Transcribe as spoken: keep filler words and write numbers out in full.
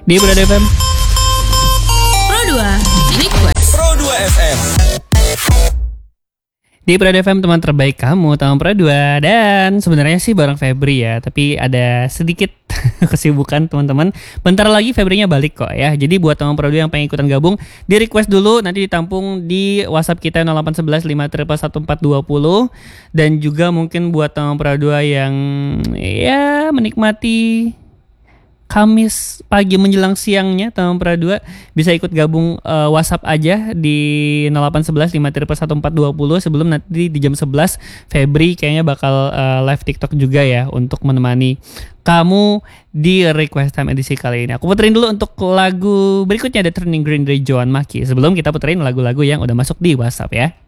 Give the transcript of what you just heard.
Di Pro dua F M. Pro dua Request. Pro dua F M. Di Pro dua F M, teman terbaik kamu, teman Pro dua. Dan sebenarnya sih bareng Febri ya, tapi ada sedikit kesibukan teman-teman. Bentar lagi Febrinya balik kok ya. Jadi buat teman Pro dua yang pengen ikutan gabung, di request dulu, nanti ditampung di WhatsApp kita nol delapan satu satu lima triple satu empat dua nol. Dan juga mungkin buat teman Pro dua yang ya menikmati Kamis pagi menjelang siangnya, teman Pro dua bisa ikut gabung uh, WhatsApp aja di nol delapan satu satu lima triple satu empat dua nol. Sebelum nanti di jam sebelas Febri kayaknya bakal uh, live TikTok juga ya untuk menemani kamu di Request Time edisi kali ini. Aku puterin dulu untuk lagu berikutnya, ada Turning Green dari Joan Maki. Sebelum kita puterin lagu-lagu yang udah masuk di WhatsApp ya.